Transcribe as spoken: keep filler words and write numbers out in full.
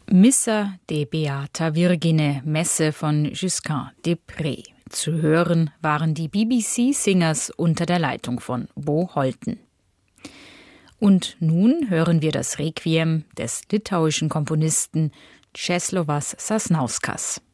Missa de Beata Virgine, Messe von Giscard de Prez. Zu hören waren die B B C-Singers unter der Leitung von Bo Holten. Und nun hören wir das Requiem des litauischen Komponisten Czesławas Sasnauskas.